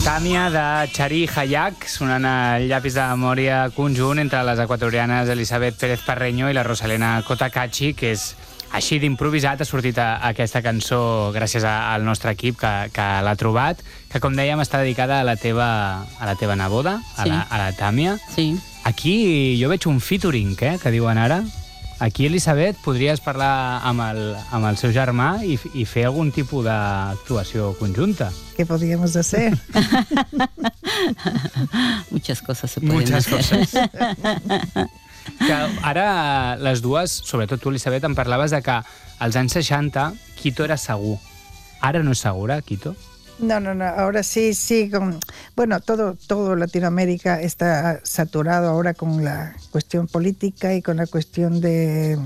Tàmia de Xarí Hayak, sonant el llapis de memòria conjunt entre les equatorianes Elisabet Pérez Parreño i la Rosalena Cotacachi, que és així d'improvisat, ha sortit aquesta cançó gràcies al nostre equip que l'ha trobat, que com dèiem està dedicada a la teva neboda, Sí. a la Tàmia. Sí. Aquí jo veig un featuring, que diuen ara. Aquí, Elisabet, podries parlar amb el seu germà i fer algun tipus d'actuació conjunta. ¿Qué podríamos hacer? Muchas cosas se pueden Muchas hacer. coses. Que ara les dues, sobretot tu, Elisabet, em parlaves de que als anys 60 Quito era segur. Ara no és segura, Quito? No, ahora sí, bueno, todo Latinoamérica está saturado ahora con la cuestión política y con la cuestión de...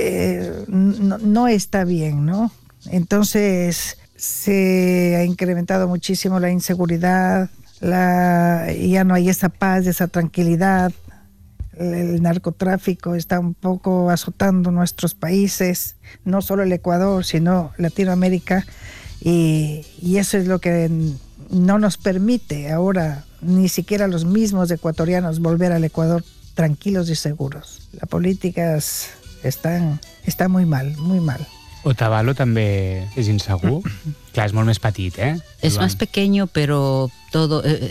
no está bien, ¿no? Entonces se ha incrementado muchísimo la inseguridad, ya no hay esa paz, esa tranquilidad. El narcotráfico está un poco azotando nuestros países, no solo el Ecuador, sino Latinoamérica. Y eso es lo que no nos permite ahora, ni siquiera los mismos ecuatorianos, volver al Ecuador tranquilos y seguros. La política está muy mal, muy mal. Otavalo també és insegur? Clar, és molt més petit, Es más pequeño, pero todo...